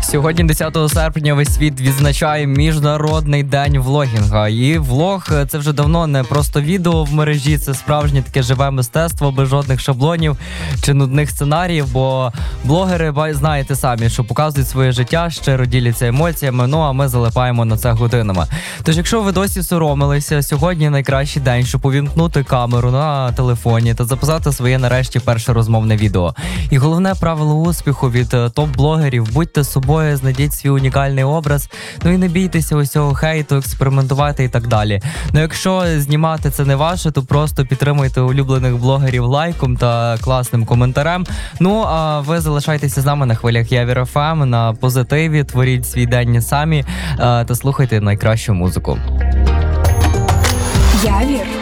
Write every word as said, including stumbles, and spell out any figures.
Сьогодні, десятого серпня, весь світ відзначає Міжнародний день влогінга. І влог – це вже давно не просто відео в мережі, це справжнє таке живе мистецтво, без жодних шаблонів чи нудних сценаріїв, бо блогери, знаєте самі, що показують своє життя, щиро діляться емоціями, ну а ми залипаємо на це годинами. Тож, якщо ви досі соромилися, сьогодні найкращий день, щоб увімкнути камеру на телефоні та записати своє нарешті перше розмовне відео. І головне правило успіху від топ-блогерів – будьте собою, знайдіть свій унікальний образ, ну і не бійтеся усього хейту, експериментувати і так далі. Ну якщо знімати це не ваше, то просто підтримуйте улюблених блогерів лайком та класним коментарем. Ну а ви залишайтеся з нами на хвилях Явір еф ем, на позитиві, творіть свій день самі та слухайте найкращу музику. Явір.